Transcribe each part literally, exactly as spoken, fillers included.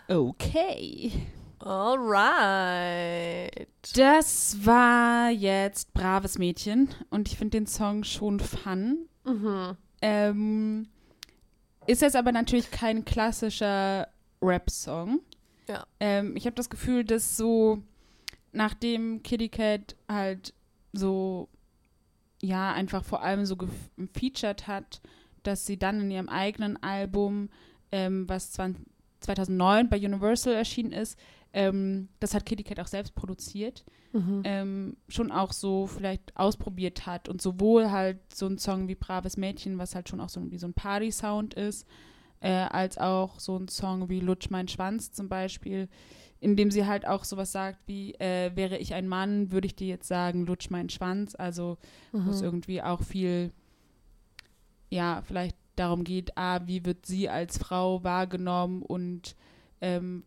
Okay. Alright. Das war jetzt Braves Mädchen und ich finde den Song schon fun. Mhm. Ähm, ist jetzt aber natürlich kein klassischer Rap-Song. Ja. Ähm, ich habe das Gefühl, dass so, nachdem Kitty Cat halt so, ja, einfach vor allem so gefeatured hat, dass sie dann in ihrem eigenen Album, ähm, was zweitausendneun bei Universal erschienen ist, ähm, das hat Kitty Cat auch selbst produziert, Mhm. ähm, schon auch so vielleicht ausprobiert hat und sowohl halt so ein Song wie Braves Mädchen, was halt schon auch so wie so ein Party-Sound ist, äh, als auch so ein Song wie Lutsch mein Schwanz zum Beispiel, in dem sie halt auch sowas sagt wie, äh, wäre ich ein Mann, würde ich dir jetzt sagen, lutsch mein Schwanz, also Mhm. wo es irgendwie auch viel, ja, vielleicht darum geht, ah, wie wird sie als Frau wahrgenommen und ähm,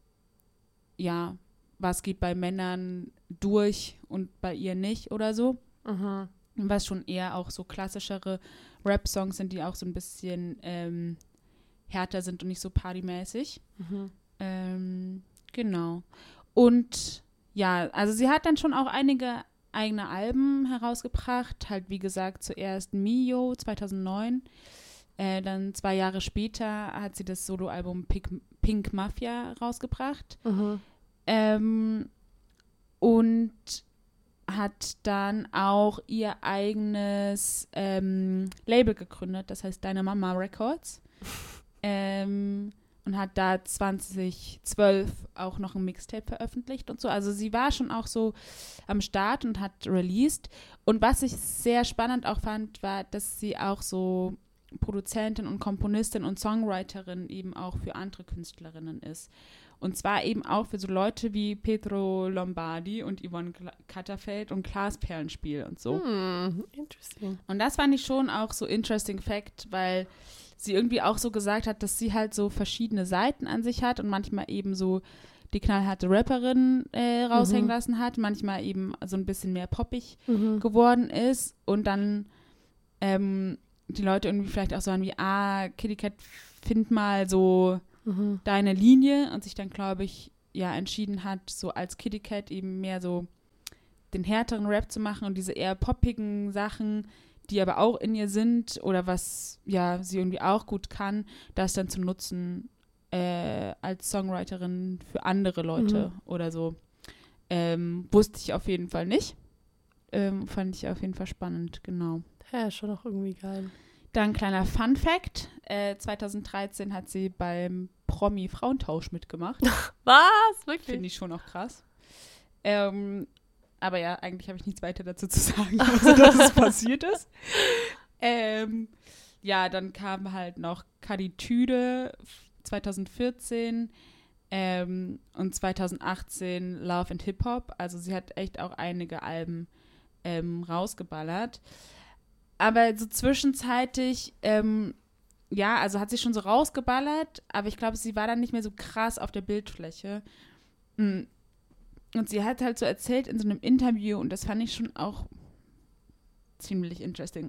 ja, was geht bei Männern durch und bei ihr nicht oder so. Mhm. Was schon eher auch so klassischere Rap-Songs sind, die auch so ein bisschen ähm, härter sind und nicht so partymäßig. Mhm. Ähm, genau. Und ja, also sie hat dann schon auch einige eigene Alben herausgebracht. Halt, wie gesagt, zuerst Mio zweitausendneun. Äh, dann zwei Jahre später hat sie das Soloalbum Pink, Pink Mafia rausgebracht. Mhm. Ähm, und hat dann auch ihr eigenes ähm, Label gegründet, das heißt Deine Mama Records. ähm, und hat da zweitausendzwölf auch noch ein Mixtape veröffentlicht und so. Also sie war schon auch so am Start und hat released. Und was ich sehr spannend auch fand, war, dass sie auch so Produzentin und Komponistin und Songwriterin eben auch für andere Künstlerinnen ist. Und zwar eben auch für so Leute wie Pedro Lombardi und Yvonne Katterfeld und Klaas Perlenspiel und so. Hm, interesting. Und das fand ich schon auch so interesting fact, weil sie irgendwie auch so gesagt hat, dass sie halt so verschiedene Seiten an sich hat und manchmal eben so die knallharte Rapperin äh, raushängen Mhm. lassen hat, manchmal eben so ein bisschen mehr poppig Mhm. geworden ist und dann ähm, die Leute irgendwie vielleicht auch sagen wie, ah, Kitty Cat, find mal so Mhm. deine Linie und sich dann, glaube ich, ja entschieden hat, so als Kitty Cat eben mehr so den härteren Rap zu machen und diese eher poppigen Sachen, die aber auch in ihr sind oder was ja sie irgendwie auch gut kann, das dann zu nutzen äh, als Songwriterin für andere Leute Mhm. oder so. Ähm, wusste ich auf jeden Fall nicht. Ähm, fand ich auf jeden Fall spannend, genau. Ja, schon auch irgendwie geil. Dann kleiner Fun Fact, äh, zweitausenddreizehn hat sie beim Promi-Frauentausch mitgemacht. Was? Wirklich? Finde ich schon auch krass. Ähm, aber ja, eigentlich habe ich nichts weiter dazu zu sagen, außer dass es passiert ist. Ähm, ja, dann kam halt noch Kaditüde zweitausendvierzehn ähm, und zweitausendachtzehn Love and Hip Hop. Also sie hat echt auch einige Alben ähm, rausgeballert. Aber so zwischenzeitlich, ähm, ja, also hat sie schon so rausgeballert, aber ich glaube, sie war dann nicht mehr so krass auf der Bildfläche. Und sie hat halt so erzählt in so einem Interview, und das fand ich schon auch ziemlich interesting,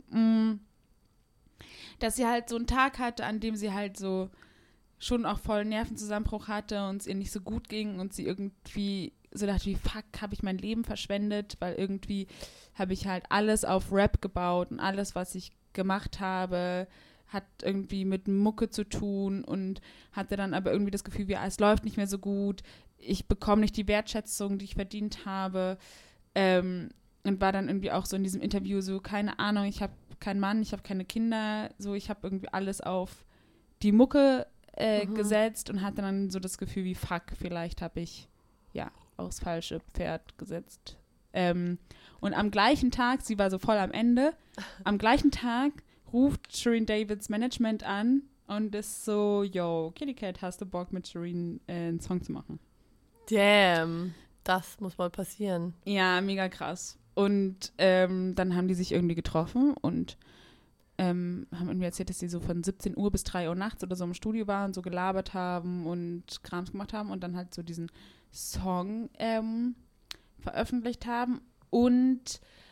dass sie halt so einen Tag hatte, an dem sie halt so schon auch voll Nervenzusammenbruch hatte und es ihr nicht so gut ging und sie irgendwie so dachte, wie fuck, habe ich mein Leben verschwendet, weil irgendwie habe ich halt alles auf Rap gebaut und alles, was ich gemacht habe, hat irgendwie mit Mucke zu tun und hatte dann aber irgendwie das Gefühl, wie es läuft nicht mehr so gut, ich bekomme nicht die Wertschätzung, die ich verdient habe, ähm, und war dann irgendwie auch so in diesem Interview so, keine Ahnung, ich habe keinen Mann, ich habe keine Kinder, so ich habe irgendwie alles auf die Mucke äh, Mhm. gesetzt und hatte dann so das Gefühl wie, fuck, vielleicht habe ich ja aufs falsche Pferd gesetzt. Ähm, und am gleichen Tag, sie war so voll am Ende, am gleichen Tag ruft Shireen Davids Management an und ist so, yo, Kitty Cat, hast du Bock mit Shireen äh, einen Song zu machen? Damn, das muss mal passieren. Ja, mega krass. Und ähm, dann haben die sich irgendwie getroffen und ähm, haben irgendwie erzählt, dass sie so von siebzehn Uhr bis drei Uhr nachts oder so im Studio waren und so gelabert haben und Krams gemacht haben und dann halt so diesen Song ähm, veröffentlicht haben. Und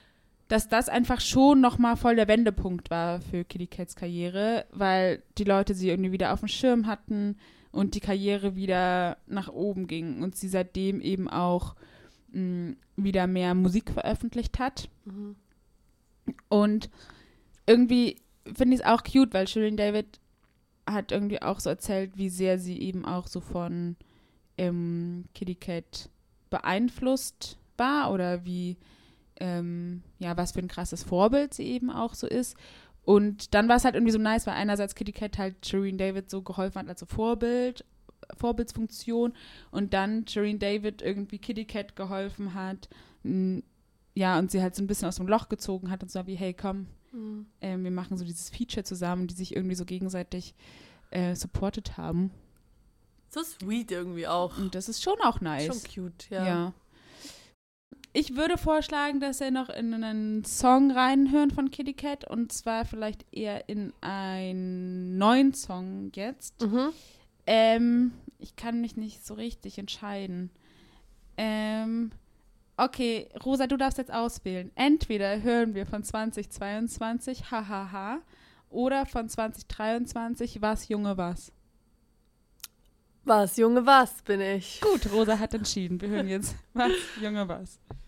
dass das einfach schon nochmal voll der Wendepunkt war für Kitty Cats Karriere, weil die Leute sie irgendwie wieder auf dem Schirm hatten und die Karriere wieder nach oben ging und sie seitdem eben auch mh, wieder mehr Musik veröffentlicht hat. Mhm. Und irgendwie finde ich es auch cute, weil Shirin David hat irgendwie auch so erzählt, wie sehr sie eben auch so von ähm, Kitty Cat beeinflusst war oder wie, ähm, ja, was für ein krasses Vorbild sie eben auch so ist. Und dann war es halt irgendwie so nice, weil einerseits Kitty Cat halt Shirin David so geholfen hat als so Vorbild, Vorbildsfunktion und dann Shirin David irgendwie Kitty Cat geholfen hat, m, ja, und sie halt so ein bisschen aus dem Loch gezogen hat und so wie, hey, komm, Mhm. ähm, wir machen so dieses Feature zusammen, die sich irgendwie so gegenseitig äh, supportet haben. So sweet irgendwie auch. Und das ist schon auch nice. Schon cute, ja. Ja. Ich würde vorschlagen, dass wir noch in einen Song reinhören von Kitty Cat und zwar vielleicht eher in einen neuen Song jetzt. Mhm. Ähm, ich kann mich nicht so richtig entscheiden. Ähm, okay, Rosa, du darfst jetzt auswählen. Entweder hören wir von zwanzig zweiundzwanzig Hahaha oder von zwanzig dreiundzwanzig Was, Junge, was. Was, Junge, was bin ich? Gut, Rosa hat entschieden. Wir hören jetzt Was, Junge, was.